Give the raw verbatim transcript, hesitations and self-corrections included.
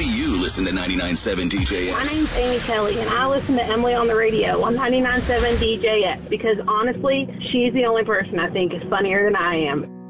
do you listen to ninety-nine point seven D J X? My name's Amy Kelly, and I listen to Emily on the radio on ninety-nine point seven D J X because, honestly, she's the only person I think is funnier than I am.